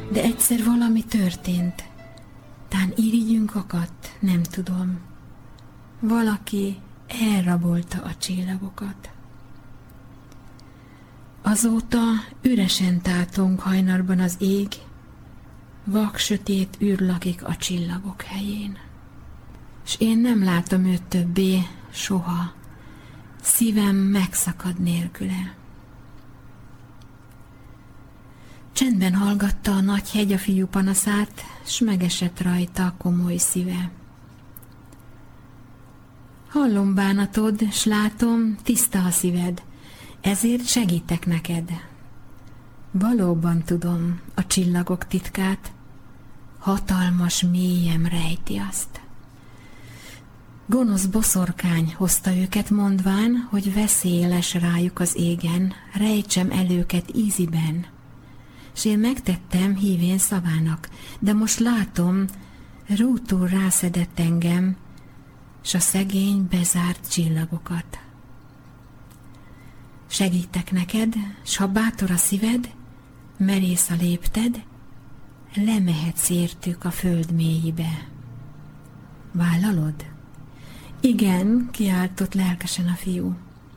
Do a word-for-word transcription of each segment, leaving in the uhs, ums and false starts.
De egyszer valami történt. Tán irigyünk akadt, nem tudom. Valaki elrabolta a csillagokat. Azóta üresen tátong hajnalban az ég, vak sötét űr lakik a csillagok helyén. S én nem látom őt többé soha, szívem megszakad nélküle. Csendben hallgatta a nagy hegy a fiú panaszát, s megesett rajta komoly szíve. Hallom bánatod, s látom, tiszta a szíved, ezért segítek neked. Valóban tudom a csillagok titkát, hatalmas mélyem rejti azt. Gonosz boszorkány hozta őket, mondván, hogy veszélyes rájuk az égen, rejtsem el őket íziben. S én megtettem hívén szavának, de most látom, rútul rászedett engem, s a szegény bezárt csillagokat. Segítek neked, s ha bátor a szíved, merész a lépted, lemehetsz értük a föld mélyébe. Vállalod? Igen, kiáltott lelkesen a fiú.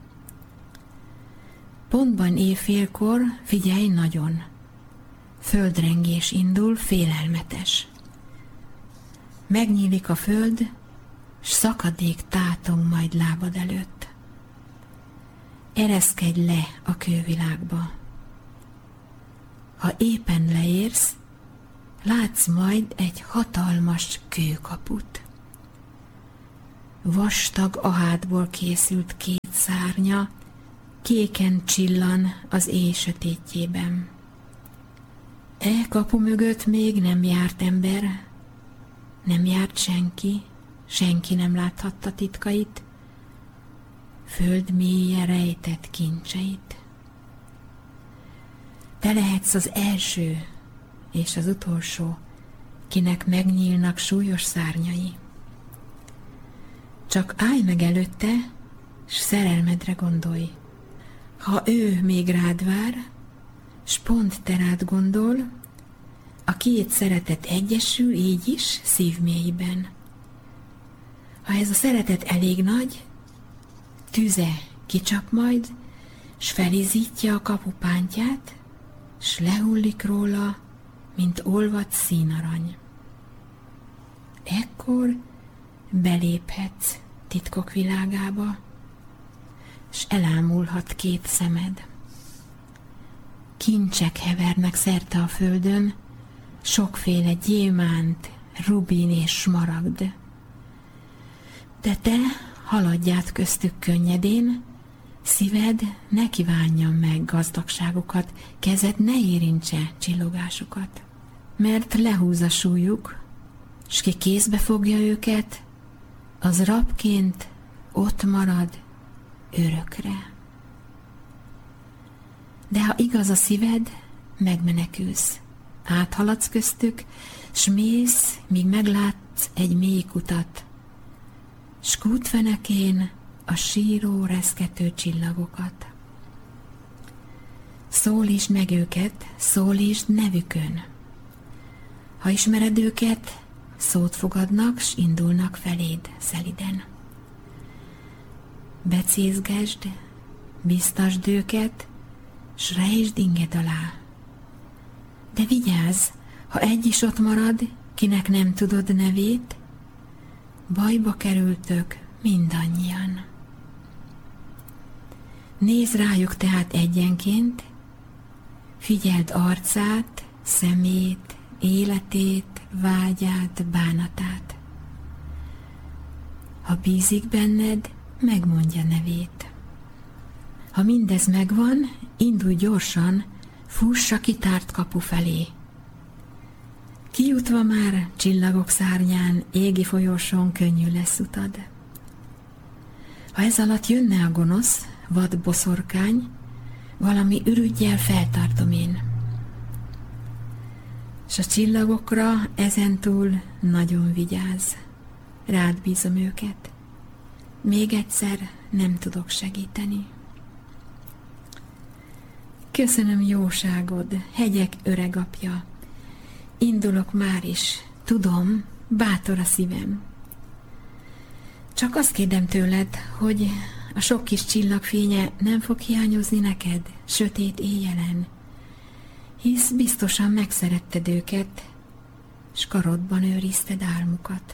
Pontban éjfélkor, figyelj nagyon! Földrengés indul, félelmetes. Megnyílik a föld, s szakadék tátong majd lábad előtt. Ereszkedj le a kővilágba. Ha éppen leérsz, látsz majd egy hatalmas kőkaput. Vastag ahátból készült két szárnya, kéken csillan az éj sötétjében. E kapu mögött még nem járt ember, nem járt senki, senki nem láthatta titkait, föld mélye rejtett kincseit. Te lehetsz az első és az utolsó, kinek megnyílnak súlyos szárnyai. Csak állj meg előtte, s szerelmedre gondolj. Ha ő még rád vár, s pont te rád gondol, a két szeretet egyesül így is szívmélyben. Ha ez a szeretet elég nagy, tüze kicsap majd, s felizítja a kapupántját, s lehullik róla, mint olvadt színarany. Ekkor beléphetsz titkok világába, s elámulhat két szemed. Kincsek hevernek szerte a földön, sokféle gyémánt, rubin és smaragd. De te haladj át köztük könnyedén, szíved ne kívánja meg gazdagságukat, kezed ne érintse csillogásukat. Mert lehúz a súlyuk, s ki kézbe fogja őket, az rabként ott marad örökre. De ha igaz a szíved, megmenekülsz, áthaladsz köztük, s mész, míg meglátsz egy mély kutat, s kútfenekén a síró, reszkető csillagokat. Szólítsd meg őket, szólítsd nevükön. Ha ismered őket, szót fogadnak, s indulnak feléd szeliden. Becézgesd, biztasd őket, s rejtsd inged alá. De vigyázz, ha egy is ott marad, kinek nem tudod nevét, bajba kerültök mindannyian. Nézd rájuk tehát egyenként, figyeld arcát, szemét, életét, vágyát, bánatát. Ha bízik benned, megmondja nevét. Ha mindez megvan, indulj gyorsan, fuss a kitárt kapu felé. Kijutva már csillagok szárnyán, égi folyosón könnyű lesz utad. Ha ez alatt jönne a gonosz, vad boszorkány, valami ürüggyel feltartom én. S a csillagokra ezentúl nagyon vigyázz, rád bízom őket. Még egyszer nem tudok segíteni. Köszönöm jóságod, hegyek öregapja, Indulok már is, tudom, bátor a szívem. Csak azt kérdem tőled, hogy a sok kis csillagfénye nem fog hiányozni neked sötét éjjelen, hisz biztosan megszeretted őket, s karodban őrizted álmukat.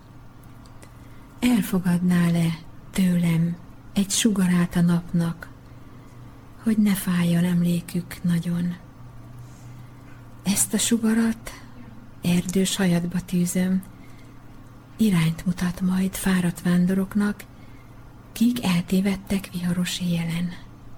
Elfogadnál-e tőlem egy sugarát a napnak, hogy ne fájjon emlékük nagyon? Ezt a sugarat erdős hajadba tűzöm, irányt mutat majd fáradt vándoroknak, kik eltévedtek viharos éjjelen.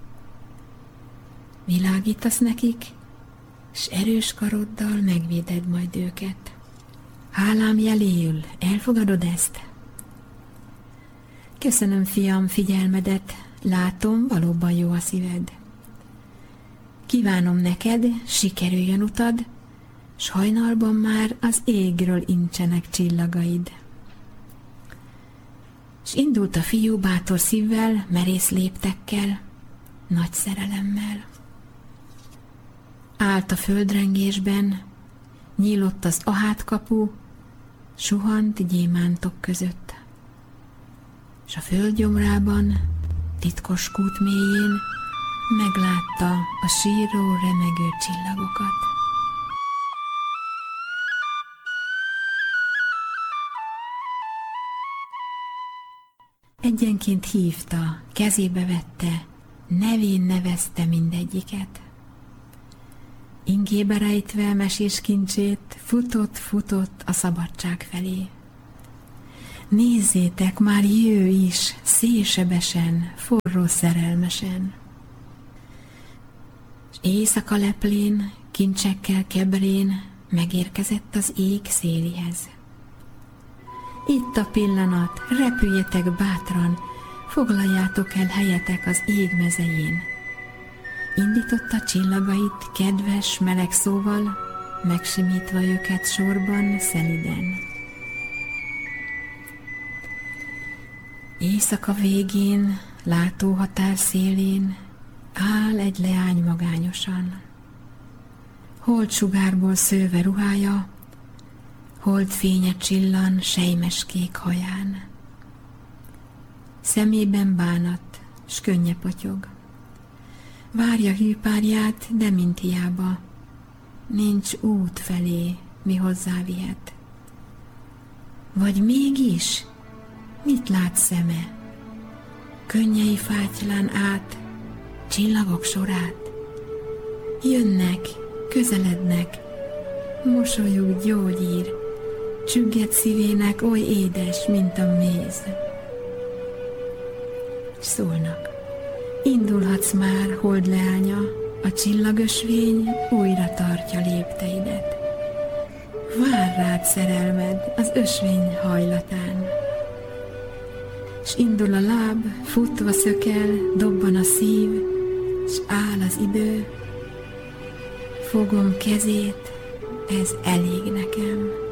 Világítasz nekik, s erős karoddal megvéded majd őket. Hálám jeléül, elfogadod ezt? Köszönöm, fiam, figyelmedet, látom, valóban jó a szíved. Kívánom neked, sikerüljön utad, s hajnalban már az égről incsenek csillagaid. S indult a fiú bátor szívvel, merész léptekkel, nagy szerelemmel. Állt a földrengésben, nyílott az ahátkapu, suhant gyémántok között. S a földgyomrában, titkos kút mélyén meglátta a síró remegő csillagokat. Egyenként hívta, kezébe vette, nevén nevezte mindegyiket. Ingébe rejtve mesés kincsét, futott-futott a szabadság felé. Nézzétek, már jő is, szélsebesen, forró szerelmesen. S éjszaka leplén, kincsekkel kebrén megérkezett az ég szélihez. Itt a pillanat, repüljetek bátran, foglaljátok el helyetek az ég mezején. Indította csillagait kedves, meleg szóval, megsimítva őket sorban, szeliden. Éjszaka végén, látóhatár szélén áll egy leány magányosan. Holdsugárból szőve ruhája, holdfénye csillan sejmes kék haján. Szemében bánat, s könnye potyog. Várja hűpárját, de mint hiába, nincs út felé, mi hozzá vihet. Vagy mégis, mit lát szeme? Könnyei fátylán át, csillagok sorát. Jönnek, közelednek, mosolyuk gyógyír, csügged szívének oly édes, mint a méz. Szólnak, indulhatsz már, holdleánya, a csillagösvény újra tartja lépteidet. Vár rád szerelmed az ösvény hajlatán. S indul a láb, futva szökel, dobban a szív, s áll az idő. Fogom kezét, ez elég nekem.